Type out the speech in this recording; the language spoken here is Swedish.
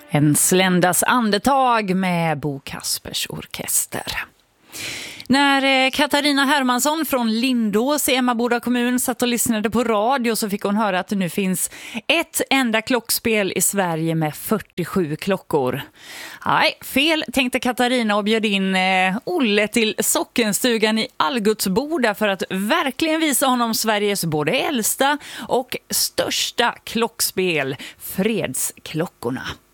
En sländas andetag med Bo Kaspers orkester. När Katarina Hermansson från Lindås i Emmaboda kommun satt och lyssnade på radio så fick hon höra att det nu finns ett enda klockspel i Sverige med 47 klockor. Nej, fel, tänkte Katarina och bjöd in Olle till Sockenstugan i Algutsboda för att verkligen visa honom Sveriges både äldsta och största klockspel, Fredsklockorna.